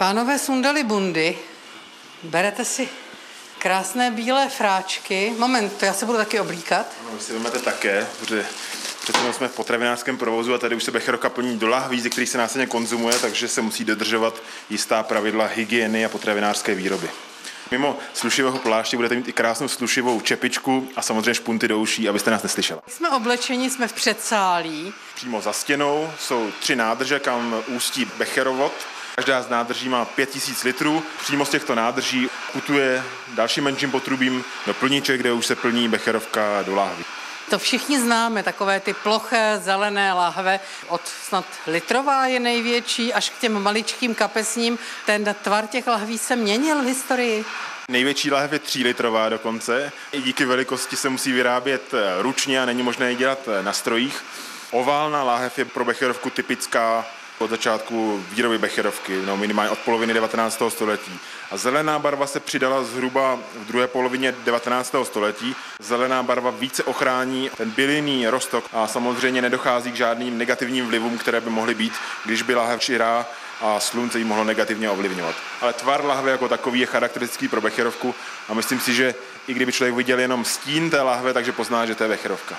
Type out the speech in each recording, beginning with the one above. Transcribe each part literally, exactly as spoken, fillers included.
Pánové sundali bundy, berete si krásné bílé fráčky. Moment, to já se budu taky oblíkat. No, vy si vezmete také, protože přece jsme v potravinářském provozu a tady už se becherovka plní do lahví, ze kterých se následně konzumuje, takže se musí dodržovat jistá pravidla hygieny a potravinářské výroby. Mimo slušivého pláště budete mít i krásnou slušivou čepičku a samozřejmě špunty do uší, abyste nás neslyšela. Jsme oblečeni, jsme v předsálí. Přímo za stěnou jsou tři nádrže, kam ústí becherovod. Každá z nádrží má pět tisíc litrů. Přímo z těchto nádrží putuje dalším menším potrubím do plniček, kde už se plní becherovka do lahví. To všichni známe, takové ty ploché zelené lahve, od snad litrová je největší, až k těm maličkým kapesním. Ten tvar těch lahví se měnil v historii. Největší lahev je třílitrová dokonce. I díky velikosti se musí vyrábět ručně a není možné ji dělat na strojích. Oválná lahev je pro becherovku typická od začátku výroby becherovky, no minimálně od poloviny devatenáctého století. A zelená barva se přidala zhruba v druhé polovině devatenáctého století. Zelená barva více ochrání ten bylinný roztok a samozřejmě nedochází k žádným negativním vlivům, které by mohly být, když by lahev širá a slunce ji mohlo negativně ovlivňovat. Ale tvar lahve jako takový je charakteristický pro becherovku a myslím si, že i kdyby člověk viděl jenom stín té lahve, takže pozná, že to je becherovka.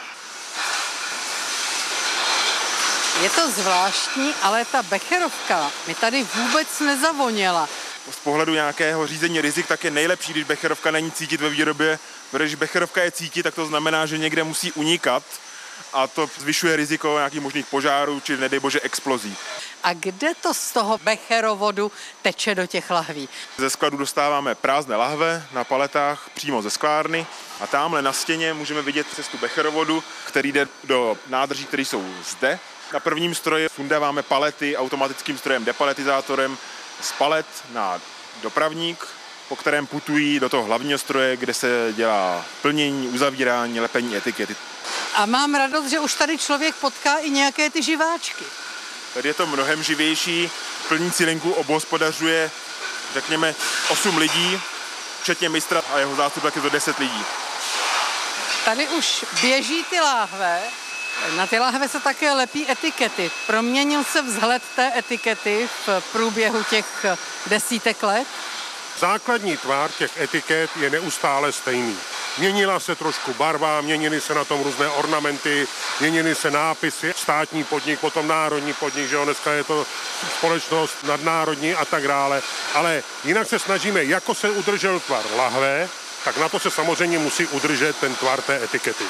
Je to zvláštní, ale ta becherovka mi tady vůbec nezavoněla. Z pohledu nějakého řízení rizik tak je nejlepší, když becherovka není cítit ve výrobě, protože když becherovka je cítit, tak to znamená, že někde musí unikat a to zvyšuje riziko nějakých možných požárů či nedej bože explozí. A kde to z toho becherovodu teče do těch lahví? Ze skladu dostáváme prázdné lahve na paletách přímo ze sklárny a tamhle na stěně můžeme vidět cestu becherovodu, který jde do nádrží, které jsou zde. Na prvním stroji fundáváme palety automatickým strojem depaletizátorem z palet na dopravník, po kterém putují do toho hlavního stroje, kde se dělá plnění, uzavírání, lepení etikety. A mám radost, že už tady člověk potká i nějaké ty živáčky. Tady je to mnohem živější. Plnící linku obhospodařuje, řekněme, osm lidí, včetně mistra a jeho zástup taky to deset lidí. Tady už běží ty láhve. Na ty láhve se také lepí etikety. Proměnil se vzhled té etikety v průběhu těch desítek let? Základní tvar těch etiket je neustále stejný. Měnila se trošku barva, měnily se na tom různé ornamenty, měnily se nápisy, státní podnik, potom národní podnik, že jo, dneska je to společnost nadnárodní a tak dále. Ale jinak se snažíme, jako se udržel tvar lahve, tak na to se samozřejmě musí udržet ten tvar té etikety.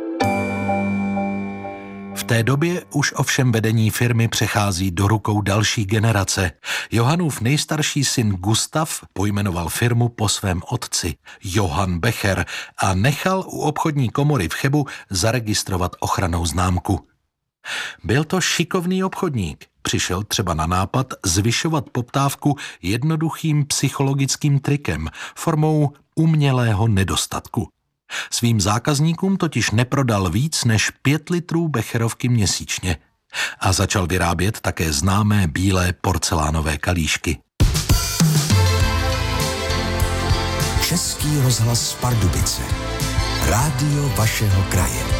V té době už ovšem vedení firmy přechází do rukou další generace. Johannův nejstarší syn Gustav pojmenoval firmu po svém otci, Johann Becher, a nechal u obchodní komory v Chebu zaregistrovat ochrannou známku. Byl to šikovný obchodník. Přišel třeba na nápad zvyšovat poptávku jednoduchým psychologickým trikem formou umělého nedostatku. Svým zákazníkům totiž neprodal víc než pět litrů becherovky měsíčně a začal vyrábět také známé bílé porcelánové kalíšky. Český rozhlas Pardubice. Rádio vašeho kraje.